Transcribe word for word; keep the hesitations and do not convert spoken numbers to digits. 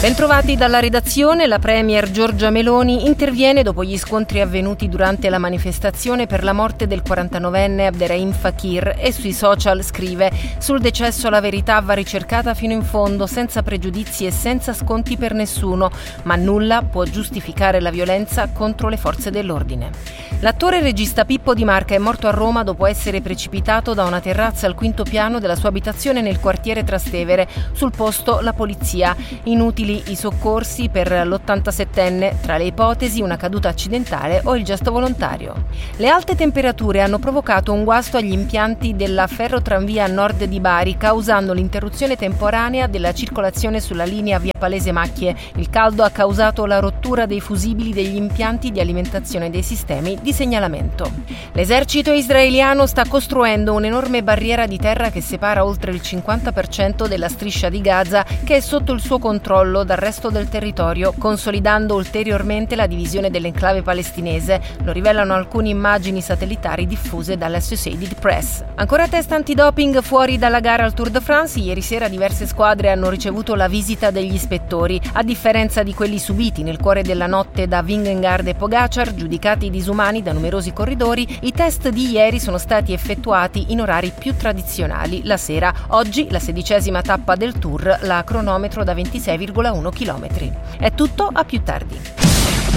Bentrovati dalla redazione, la premier Giorgia Meloni interviene dopo gli scontri avvenuti durante la manifestazione per la morte del quarantanovenne Abderrahim Fakir e sui social scrive: sul decesso la verità va ricercata fino in fondo, senza pregiudizi e senza sconti per nessuno, ma nulla può giustificare la violenza contro le forze dell'ordine. L'attore e regista Pippo Di Marca è morto a Roma dopo essere precipitato da una terrazza al quinto piano della sua abitazione nel quartiere Trastevere. Sul posto la polizia. Inutili i soccorsi per l'ottantasettenne, tra le ipotesi una caduta accidentale o il gesto volontario. Le alte temperature hanno provocato un guasto agli impianti della ferrotranvia a nord di Bari, causando l'interruzione temporanea della circolazione sulla linea via Palese Macchie. Il caldo ha causato la rottura dei fusibili degli impianti di alimentazione dei sistemi di segnalamento. L'esercito israeliano sta costruendo un'enorme barriera di terra che separa oltre il cinquanta per cento della striscia di Gaza, che è sotto il suo controllo dal resto del territorio, consolidando ulteriormente la divisione dell'enclave palestinese. Lo rivelano alcune immagini satellitari diffuse dall'Associated Press. Ancora test antidoping fuori dalla gara al Tour de France. Ieri sera diverse squadre hanno ricevuto la visita degli ispettori. A differenza di quelli subiti nel cuore della notte da Vingegaard e Pogacar, giudicati disumani da numerosi corridori, i test di ieri sono stati effettuati in orari più tradizionali, la sera. Oggi la sedicesima tappa del Tour, la cronometro da ventisei virgola uno chilometri. È tutto, a più tardi.